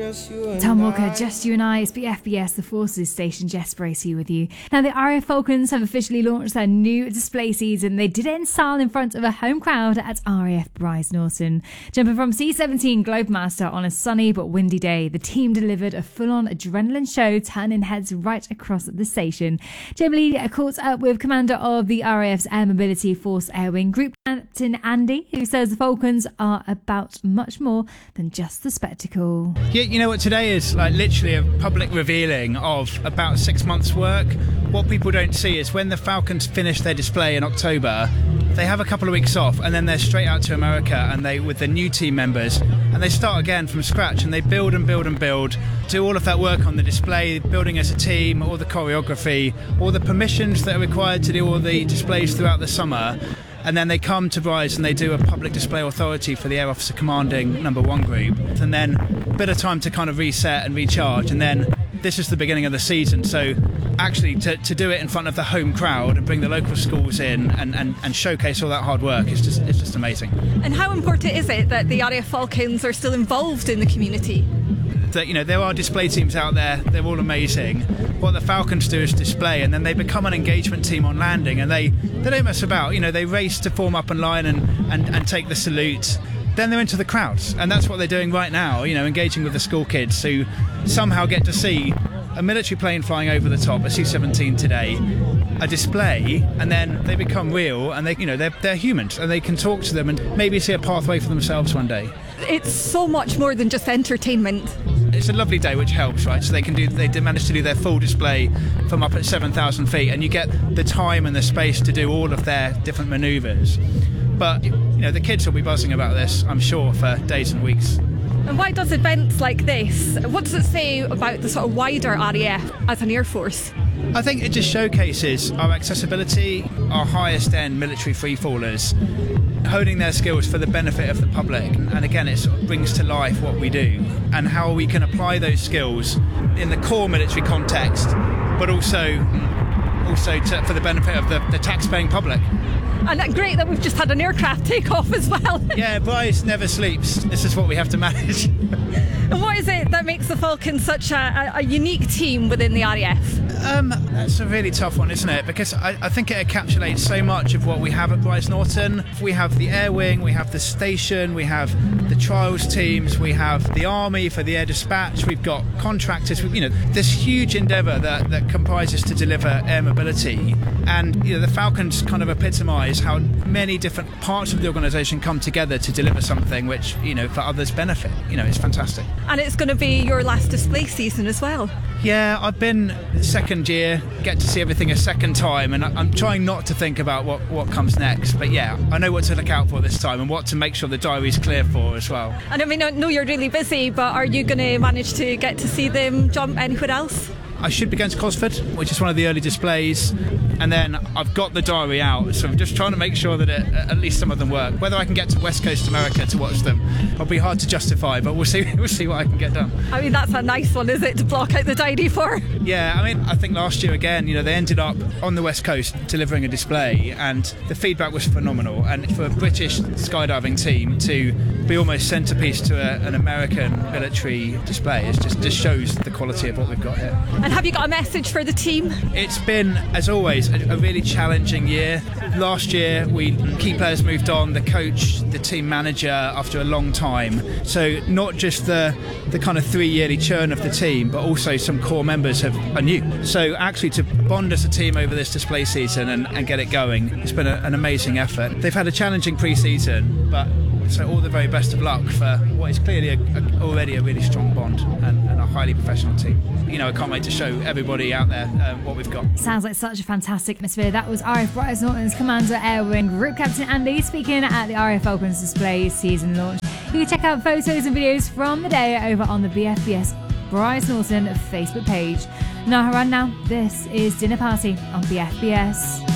Tom Walker, Just You and I. It's BFBS, the Forces Station. Jess Bracey with you. Now, the RAF Falcons have officially launched their new display season. They did it in style in front of a home crowd at RAF Bryce Norton. Jumping from C-17 Globemaster on a sunny but windy day, the team delivered a full-on adrenaline show, turning heads right across the station. Jamie Lee caught up with commander of the RAF's Air Mobility Force Air Wing, Group Captain Andy, who says the Falcons are about much more than just the spectacle. Yeah, you know what, today is like literally a public revealing of about 6 months' work. What people don't see is when the Falcons finish their display in October, they have a couple of weeks off and then they're straight out to America and they with the new team members and they start again from scratch and they build and build and build, do all of that work on the display, building as a team, all the choreography, all the permissions that are required to do all the displays throughout the summer. And then they come to Bryce and they do a public display authority for the Air Officer Commanding number 1 group. And then a bit of time to kind of reset and recharge. And then this is the beginning of the season. So actually to do it in front of the home crowd and bring the local schools in and showcase all that hard work is just amazing. And how important is it that the RAF Falcons are still involved in the community? That, you know, there are display teams out there, they're all amazing. What the Falcons do is display, and then they become an engagement team on landing, and they don't mess about. You know, they race to form up in line and take the salute. Then they're into the crowds, and that's what they're doing right now, you know, engaging with the school kids who somehow get to see a military plane flying over the top, a C-17 today, a display, and then they become real, and they, you know, they're humans, and they can talk to them and maybe see a pathway for themselves one day. It's so much more than just entertainment. It's a lovely day, which helps, right? So they manage to do their full display from up at 7,000 feet, and you get the time and the space to do all of their different manoeuvres. But, you know, the kids will be buzzing about this, I'm sure, for days and weeks. And why does events like this, what does it say about the sort of wider RAF as an Air Force? I think it just showcases our accessibility, our highest end military freefallers, honing their skills for the benefit of the public. And again, it sort of brings to life what we do and how we can apply those skills in the core military context, but also for the benefit of the tax-paying public. And great that we've just had an aircraft take off as well. Yeah, Bryce never sleeps. This is what we have to manage. And what is it that makes the Falcons such a unique team within the RAF? That's a really tough one, isn't it? Because I think it encapsulates so much of what we have at Bryce Norton. We have the Air Wing, we have the station, we have the trials teams, we have the Army for the air dispatch, we've got contractors, you know, this huge endeavour that comprises to deliver air mobility. And, you know, the Falcons kind of epitomise how many different parts of the organisation come together to deliver something which, you know, for others benefit. You know, it's fantastic. And it's going to be your last display season as well. Yeah, I've been second year, get to see everything a second time, and I'm trying not to think about what comes next. But yeah, I know what to look out for this time and what to make sure the diary's clear for as well. And I mean, I know you're really busy, but are you going to manage to get to see them jump anywhere else? I should be going to Cosford, which is one of the early displays, and then I've got the diary out, so I'm just trying to make sure that at least some of them work. Whether I can get to West Coast America to watch them, it'll be hard to justify, but we'll see what I can get done. I mean, that's a nice one, is it, to block out the diary for? Yeah, I mean, I think last year again, you know, they ended up on the West Coast delivering a display, and the feedback was phenomenal. And for a British skydiving team to be almost centrepiece to an American military display, it just shows the quality of what we've got here. And have you got a message for the team? It's been, as always, a really challenging year. Last year, key players moved on, the coach, the team manager, after a long time. So not just the kind of 3-yearly churn of the team, but also some core members are new. So actually to bond as a team over this display season and get it going, it's been an amazing effort. They've had a challenging pre-season, but so all the very best of luck for what is clearly already a really strong bond and a highly professional team. You know, I can't wait to show everybody out there what we've got. Sounds like such a fantastic atmosphere. That was RAF Bryce Norton's Commander Air Wing Group Captain Andy speaking at the RAF Falcons display season launch. You can check out photos and videos from the day over on the BFBS Bryce Norton Facebook page. Nahara now, this is Dinner Party on BFBS.